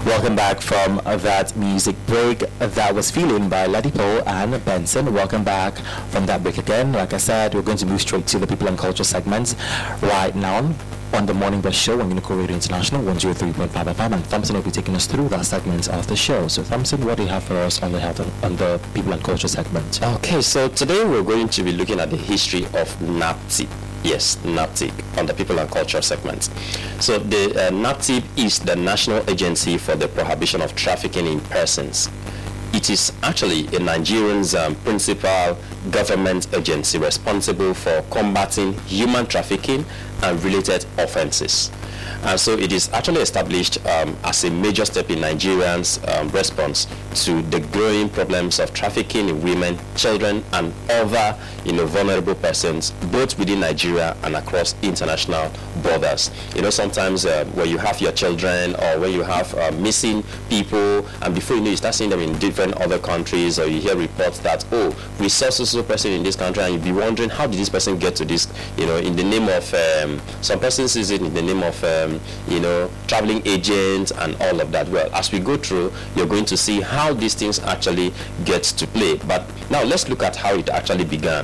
Welcome back from that music break. That was Feeling by Ladipo and Benson. Welcome back from that break again. Like I said, we're going to move straight to the people and culture segments right now on the Morning Bus Show on Unico Radio International 103.5 FM, and Thompson will be taking us through that segment of the show. So Thompson, what do you have for us on the people and culture segment? Okay, so today we're going to be looking at the history of NAPTIP. Yes, NAPTIP on the people and culture segment. So the NAPTIP is the National Agency for the Prohibition of Trafficking in Persons. It is actually a Nigerian's principal government agency responsible for combating human trafficking and related offenses. And so it is actually established as a major step in Nigerians' response to the growing problems of trafficking in women, children, and other vulnerable persons, both within Nigeria and across international borders. Sometimes when you have your children or when you have missing people, and before you know, you start seeing them in different other countries, or you hear reports that, oh, we saw so person in this country, and you'll be wondering, how did this person get to this, in the name of, some persons is it in the name of, traveling agents and all of that. Well, as we go through, you're going to see how these things actually get to play. But now let's look at how it actually began.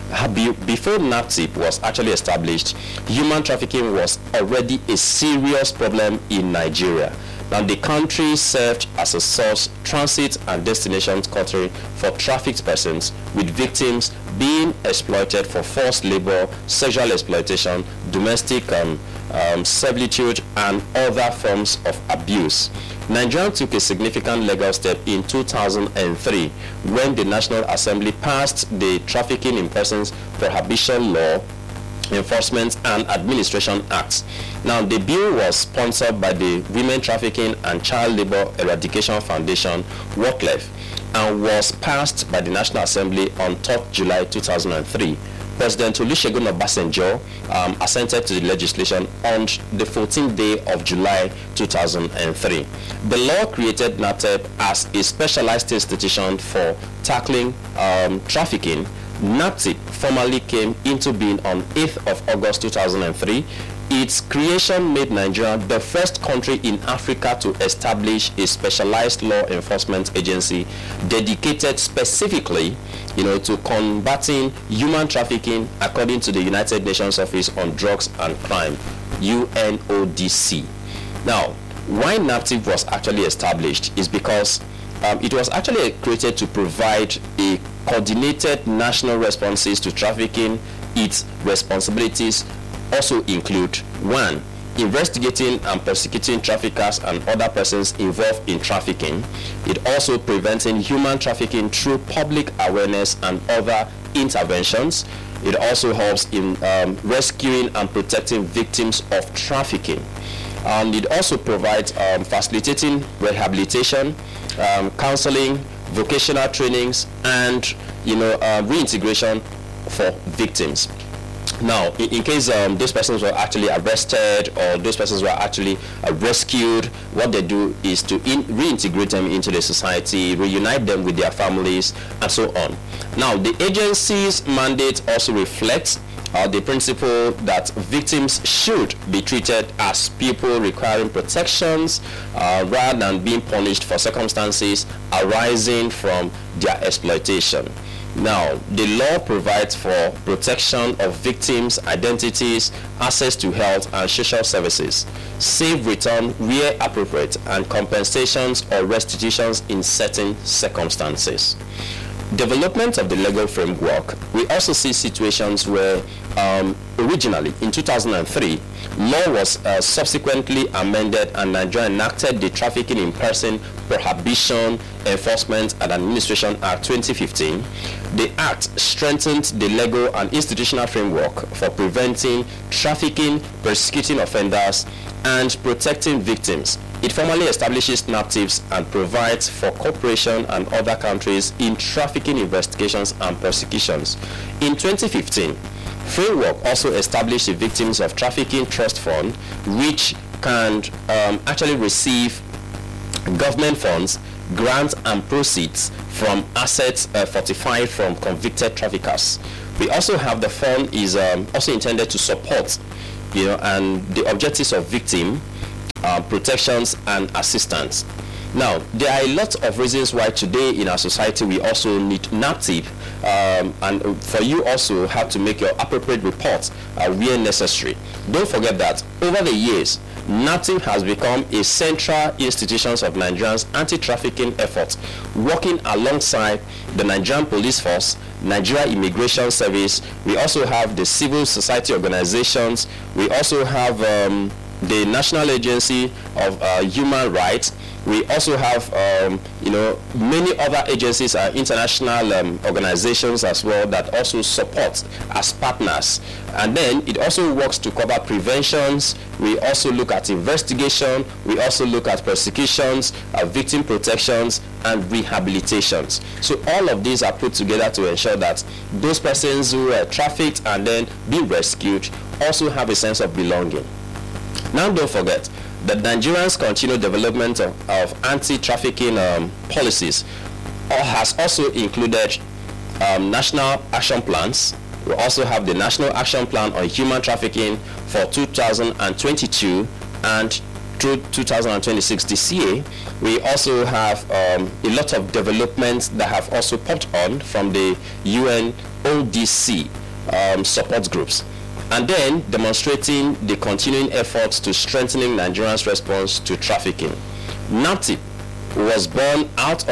Before NAPTIP was actually established, human trafficking was already a serious problem in Nigeria. Now, the country served as a source, transit, and destination country for trafficked persons, with victims being exploited for forced labor, sexual exploitation, domestic servitude, and other forms of abuse. Nigeria took a significant legal step in 2003 when the National Assembly passed the Trafficking in Persons Prohibition Law, Enforcement and Administration Act. Now, the bill was sponsored by the Women Trafficking and Child Labor Eradication Foundation, WOCLEF, and was passed by the National Assembly on 3rd July 2003. President Olusegun Obasanjo assented to the legislation on the 14th day of July 2003. The law created NAPTIP as a specialized institution for tackling trafficking. NAPTIP formally came into being on 8th of August 2003. Its creation made Nigeria the first country in Africa to establish a specialized law enforcement agency dedicated specifically, to combating human trafficking, according to the United Nations Office on Drugs and Crime, UNODC. Now, why NAPTIP was actually established is because it was actually created to provide a coordinated national responses to trafficking. Its responsibilities also include: 1. Investigating and prosecuting traffickers and other persons involved in trafficking. It also preventing human trafficking through public awareness and other interventions. It also helps in rescuing and protecting victims of trafficking. And it also provides facilitating rehabilitation, counseling, vocational trainings, and reintegration for victims. Now, in case those persons were actually arrested or those persons were actually rescued, what they do is to reintegrate them into the society, reunite them with their families, and so on. Now, the agency's mandate also reflects the principle that victims should be treated as people requiring protections rather than being punished for circumstances arising from their exploitation. Now, the law provides for protection of victims' identities, access to health and social services, safe return where appropriate, and compensations or restitutions in certain circumstances. Development of the legal framework. We also see situations where originally in 2003, law was subsequently amended and Nigeria enacted the Trafficking in Person Prohibition, Enforcement and Administration Act 2015. The Act strengthened the legal and institutional framework for preventing trafficking, prosecuting offenders, and protecting victims. It formally establishes NAPTIPs and provides for cooperation and other countries in trafficking investigations and prosecutions. In 2015, framework also established the Victims of Trafficking Trust Fund, which can actually receive government funds, grants and proceeds from assets fortified from convicted traffickers. We also have the fund is also intended to support and the objectives of victim protections and assistance. Now, there are a lot of reasons why today in our society we also need NAPTIP, and for you also have to make your appropriate reports where necessary. Don't forget that over the years, NAPTIP has become a central institution of Nigeria's anti-trafficking efforts, working alongside the Nigerian Police Force, Nigeria Immigration Service. We also have the civil society organizations. We also have the National Agency of Human Rights. We also have, many other agencies and international organizations as well that also support as partners. And then it also works to cover preventions. We also look at investigation. We also look at prosecutions, victim protections, and rehabilitations. So all of these are put together to ensure that those persons who were trafficked and then being rescued also have a sense of belonging. Now, don't forget that Nigerians' continued development of anti-trafficking policies has also included national action plans. We also have the National Action Plan on Human Trafficking for 2022 and through 2026 this year. We also have a lot of developments that have also popped on from the UN ODC support groups, and then demonstrating the continuing efforts to strengthening Nigeria's response to trafficking. NAPTIP was born out